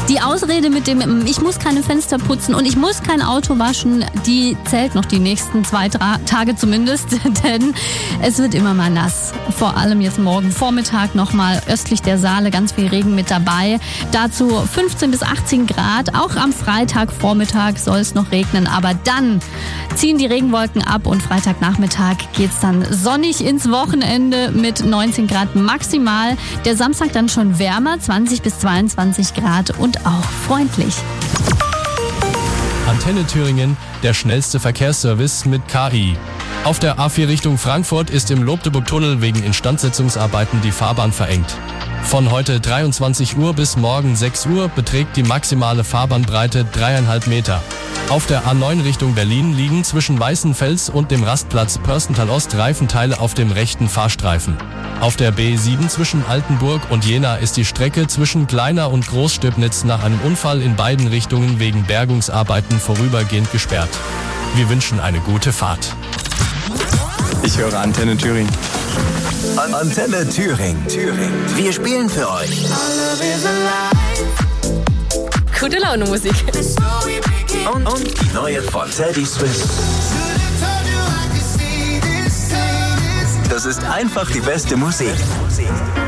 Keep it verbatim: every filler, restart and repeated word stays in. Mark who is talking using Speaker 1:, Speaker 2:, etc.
Speaker 1: Die Ausrede mit dem, ich muss keine Fenster putzen und ich muss kein Auto waschen, die zählt noch die nächsten zwei Tra- Tage zumindest, denn es wird immer mal nass. Vor allem jetzt morgen Vormittag nochmal östlich der Saale ganz viel Regen mit dabei. Dazu fünfzehn bis achtzehn Grad. Auch am Freitagvormittag soll es noch regnen, aber dann ziehen die Regenwolken ab und Freitagnachmittag geht's dann sonnig ins Wochenende mit neunzehn Grad maximal. Der Samstag dann schon wärmer, zwanzig bis zweiundzwanzig Grad und auch freundlich.
Speaker 2: Antenne Thüringen, der schnellste Verkehrsservice mit K I. Auf der A vier Richtung Frankfurt ist im Lobdeburg-Tunnel wegen Instandsetzungsarbeiten die Fahrbahn verengt. Von heute dreiundzwanzig Uhr bis morgen sechs Uhr beträgt die maximale Fahrbahnbreite dreieinhalb Meter. Auf der A neun Richtung Berlin liegen zwischen Weißenfels und dem Rastplatz Pörstental Ost Reifenteile auf dem rechten Fahrstreifen. Auf der B sieben zwischen Altenburg und Jena ist die Strecke zwischen Kleiner und Großstöbnitz nach einem Unfall in beiden Richtungen wegen Bergungsarbeiten vorübergehend gesperrt. Wir wünschen eine gute Fahrt.
Speaker 3: Ich höre Antenne Thüringen.
Speaker 4: Antenne Thüringen. Thüringen. Wir spielen für euch.
Speaker 5: Gute Laune Musik.
Speaker 4: Und, und die neue von Teddy Swims. Das ist einfach die beste Musik.